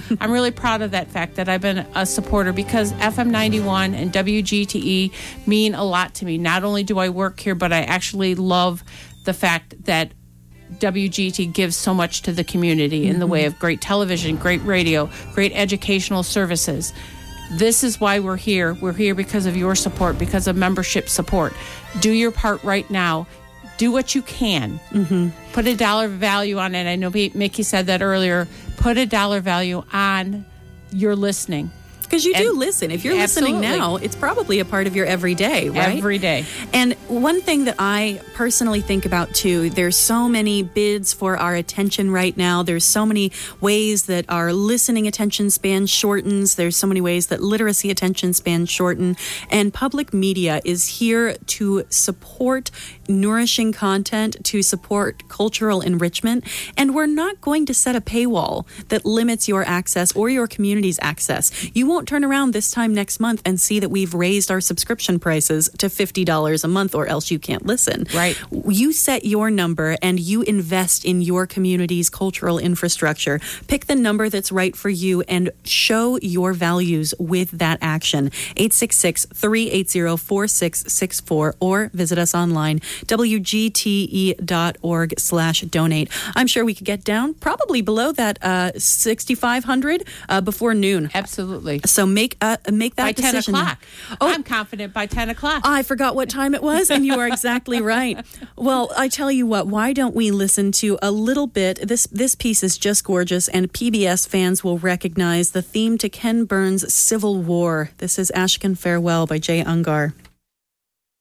I'm really proud of that fact that I've been a supporter, because FM 91 and WGTE mean a lot to me. Not only do I work here, but I actually love the fact that WGT gives so much to the community in the way of great television, great radio, great educational services. This is why we're here. We're here because of your support, because of membership support. Do your part right now. Do what you can. Put a dollar value on it. I know Mickey said that earlier. Put a dollar value on your listening. Because you do listen. If you're listening now, it's probably a part of your everyday, right? Every day. And one thing that I personally think about, too, there's so many bids for our attention right now. There's so many ways that our listening attention span shortens. There's so many ways that literacy attention span shorten. And public media is here to support nourishing content, to support cultural enrichment. And we're not going to set a paywall that limits your access or your community's access. You won't turn around this time next month and see that we've raised our subscription prices to $50 a month, or else you can't listen. Right. You set your number and you invest in your community's cultural infrastructure. Pick the number that's right for you and show your values with that action. 866-380-4664, or visit us online, wgte.org/donate. I'm sure we could get down probably below that 6,500 before noon. Absolutely. So make that by decision. 10 o'clock. Oh, I'm confident by 10 o'clock. I forgot what time it was, and you are exactly right. Well, I tell you what, why don't we listen to a little bit? This piece is just gorgeous, and PBS fans will recognize the theme to Ken Burns' Civil War. This is Ashken Farewell by Jay Ungar.